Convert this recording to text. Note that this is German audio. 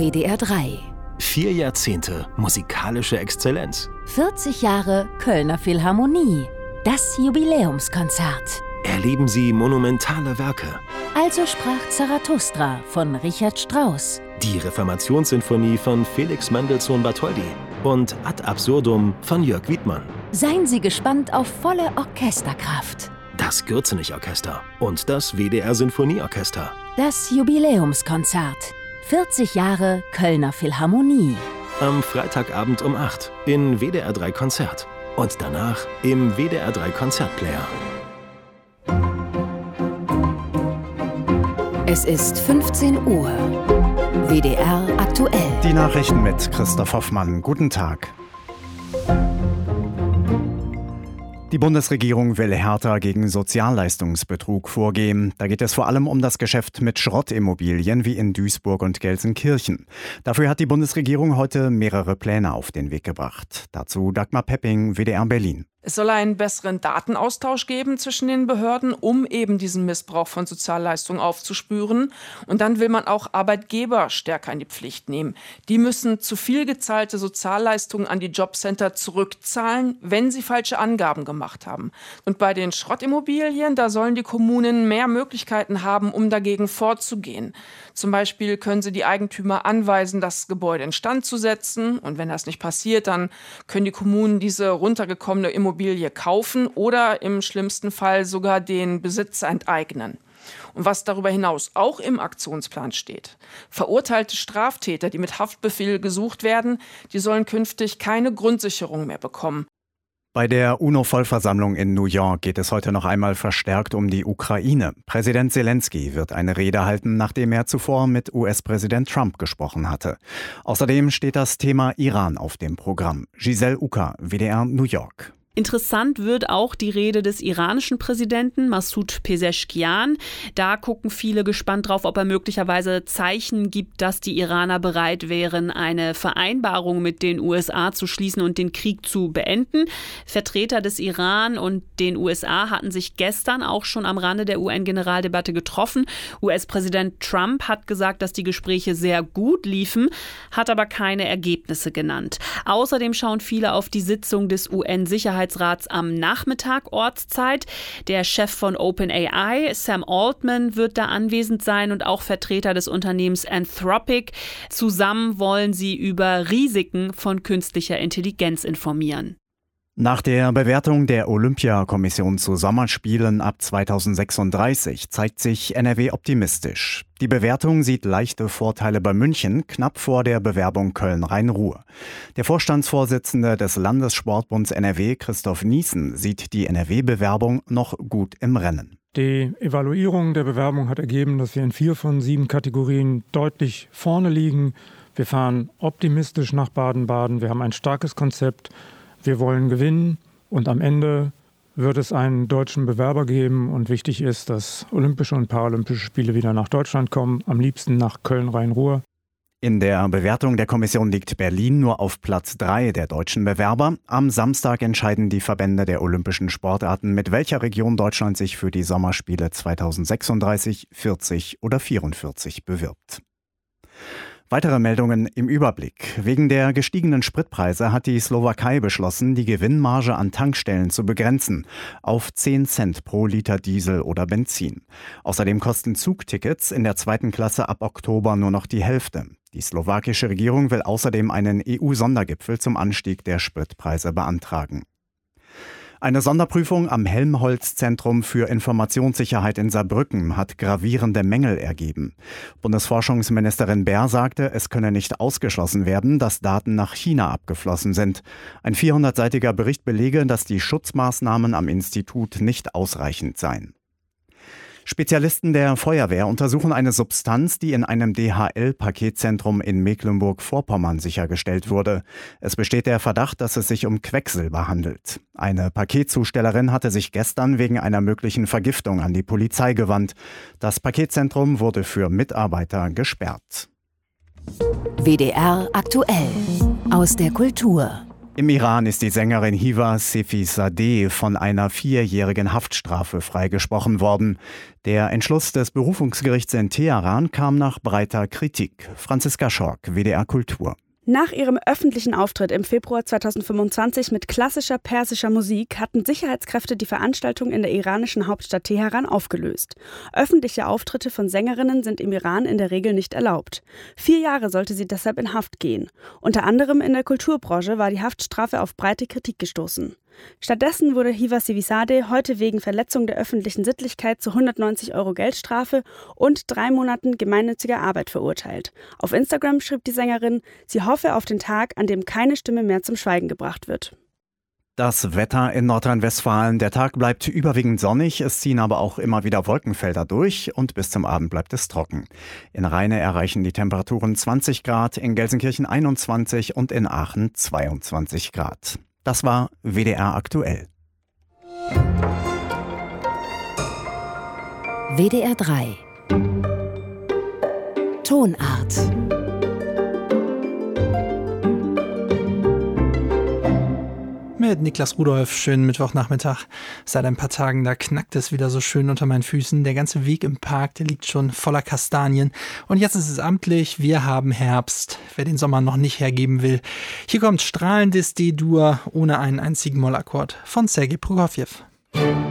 WDR 3. 4 Jahrzehnte musikalische Exzellenz. 40 Jahre Kölner Philharmonie. Das Jubiläumskonzert. Erleben Sie monumentale Werke. Also sprach Zarathustra von Richard Strauss. Die Reformationssinfonie von Felix Mendelssohn Bartholdy. Und Ad Absurdum von Jörg Wiedmann. Seien Sie gespannt auf volle Orchesterkraft. Das Gürzenich-Orchester und das WDR-Sinfonieorchester. Das Jubiläumskonzert. 40 Jahre Kölner Philharmonie. Am Freitagabend um 8 in WDR 3 Konzert. Und danach im WDR 3 Konzertplayer. Es ist 15 Uhr. WDR aktuell. Die Nachrichten mit Christoph Hoffmann. Guten Tag. Die Bundesregierung will härter gegen Sozialleistungsbetrug vorgehen. Da geht es vor allem um das Geschäft mit Schrottimmobilien wie in Duisburg und Gelsenkirchen. Dafür hat die Bundesregierung heute mehrere Pläne auf den Weg gebracht. Dazu Dagmar Pepping, WDR Berlin. Es soll einen besseren Datenaustausch geben zwischen den Behörden, um eben diesen Missbrauch von Sozialleistungen aufzuspüren. Und dann will man auch Arbeitgeber stärker in die Pflicht nehmen. Die müssen zu viel gezahlte Sozialleistungen an die Jobcenter zurückzahlen, wenn sie falsche Angaben gemacht haben. Und bei den Schrottimmobilien, da sollen die Kommunen mehr Möglichkeiten haben, um dagegen vorzugehen. Zum Beispiel können sie die Eigentümer anweisen, das Gebäude instand zu setzen. Und wenn das nicht passiert, dann können die Kommunen diese runtergekommene Immobilie kaufen oder im schlimmsten Fall sogar den Besitzer enteignen. Und was darüber hinaus auch im Aktionsplan steht: Verurteilte Straftäter, die mit Haftbefehl gesucht werden, die sollen künftig keine Grundsicherung mehr bekommen. Bei der UNO-Vollversammlung in New York geht es heute noch einmal verstärkt um die Ukraine. Präsident Zelensky wird eine Rede halten, nachdem er zuvor mit US-Präsident Trump gesprochen hatte. Außerdem steht das Thema Iran auf dem Programm. Giselle Uka, WDR New York. Interessant wird auch die Rede des iranischen Präsidenten Massoud Pezeshkian. Da gucken viele gespannt drauf, ob er möglicherweise Zeichen gibt, dass die Iraner bereit wären, eine Vereinbarung mit den USA zu schließen und den Krieg zu beenden. Vertreter des Iran und den USA hatten sich gestern auch schon am Rande der UN-Generaldebatte getroffen. US-Präsident Trump hat gesagt, dass die Gespräche sehr gut liefen, hat aber keine Ergebnisse genannt. Außerdem schauen viele auf die Sitzung des UN-Sicherheitsrats am Nachmittag Ortszeit. Der Chef von OpenAI, Sam Altman, wird da anwesend sein und auch Vertreter des Unternehmens Anthropic. Zusammen wollen sie über Risiken von künstlicher Intelligenz informieren. Nach der Bewertung der Olympiakommission zu Sommerspielen ab 2036 zeigt sich NRW optimistisch. Die Bewertung sieht leichte Vorteile bei München, knapp vor der Bewerbung Köln-Rhein-Ruhr. Der Vorstandsvorsitzende des Landessportbunds NRW, Christoph Niesen, sieht die NRW-Bewerbung noch gut im Rennen. Die Evaluierung der Bewerbung hat ergeben, dass wir in 4 von 7 Kategorien deutlich vorne liegen. Wir fahren optimistisch nach Baden-Baden. Wir haben ein starkes Konzept. Wir wollen gewinnen und am Ende wird es einen deutschen Bewerber geben. Und wichtig ist, dass Olympische und Paralympische Spiele wieder nach Deutschland kommen, am liebsten nach Köln-Rhein-Ruhr. In der Bewertung der Kommission liegt Berlin nur auf Platz 3 der deutschen Bewerber. Am Samstag entscheiden die Verbände der olympischen Sportarten, mit welcher Region Deutschland sich für die Sommerspiele 2036, 40 oder 44 bewirbt. Weitere Meldungen im Überblick. Wegen der gestiegenen Spritpreise hat die Slowakei beschlossen, die Gewinnmarge an Tankstellen zu begrenzen auf 10 Cent pro Liter Diesel oder Benzin. Außerdem kosten Zugtickets in der 2. Klasse ab Oktober nur noch die Hälfte. Die slowakische Regierung will außerdem einen EU-Sondergipfel zum Anstieg der Spritpreise beantragen. Eine Sonderprüfung am Helmholtz-Zentrum für Informationssicherheit in Saarbrücken hat gravierende Mängel ergeben. Bundesforschungsministerin Baer sagte, es könne nicht ausgeschlossen werden, dass Daten nach China abgeflossen sind. Ein 400-seitiger Bericht belege, dass die Schutzmaßnahmen am Institut nicht ausreichend seien. Spezialisten der Feuerwehr untersuchen eine Substanz, die in einem DHL-Paketzentrum in Mecklenburg-Vorpommern sichergestellt wurde. Es besteht der Verdacht, dass es sich um Quecksilber handelt. Eine Paketzustellerin hatte sich gestern wegen einer möglichen Vergiftung an die Polizei gewandt. Das Paketzentrum wurde für Mitarbeiter gesperrt. WDR aktuell. Aus der Kultur. Im Iran ist die Sängerin Hiva Sefizadeh von einer 4-jährigen Haftstrafe freigesprochen worden. Der Entschluss des Berufungsgerichts in Teheran kam nach breiter Kritik. Franziska Schork, WDR Kultur. Nach ihrem öffentlichen Auftritt im Februar 2025 mit klassischer persischer Musik hatten Sicherheitskräfte die Veranstaltung in der iranischen Hauptstadt Teheran aufgelöst. Öffentliche Auftritte von Sängerinnen sind im Iran in der Regel nicht erlaubt. 4 Jahre sollte sie deshalb in Haft gehen. Unter anderem in der Kulturbranche war die Haftstrafe auf breite Kritik gestoßen. Stattdessen wurde Hiva Sefizadeh heute wegen Verletzung der öffentlichen Sittlichkeit zu 190 € Geldstrafe und 3 Monaten gemeinnütziger Arbeit verurteilt. Auf Instagram schrieb die Sängerin, sie hoffe auf den Tag, an dem keine Stimme mehr zum Schweigen gebracht wird. Das Wetter in Nordrhein-Westfalen. Der Tag bleibt überwiegend sonnig, es ziehen aber auch immer wieder Wolkenfelder durch und bis zum Abend bleibt es trocken. In Rheine erreichen die Temperaturen 20 Grad, in Gelsenkirchen 21 und in Aachen 22 Grad. Das war WDR aktuell. WDR 3 Tonart. Mit Niklas Rudolph, schönen Mittwochnachmittag. Seit ein paar Tagen, da knackt es wieder so schön unter meinen Füßen. Der ganze Weg im Park, der liegt schon voller Kastanien. Und jetzt ist es amtlich, wir haben Herbst. Wer den Sommer noch nicht hergeben will. Hier kommt strahlendes D-Dur ohne einen einzigen Mollakkord von Sergei Prokofjew.